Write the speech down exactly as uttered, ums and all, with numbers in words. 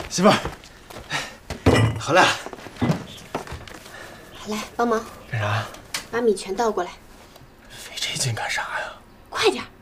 媳妇儿，回来了。 来，帮忙。 干啥？ 把米全倒过来。 费这劲干啥呀？ 快点。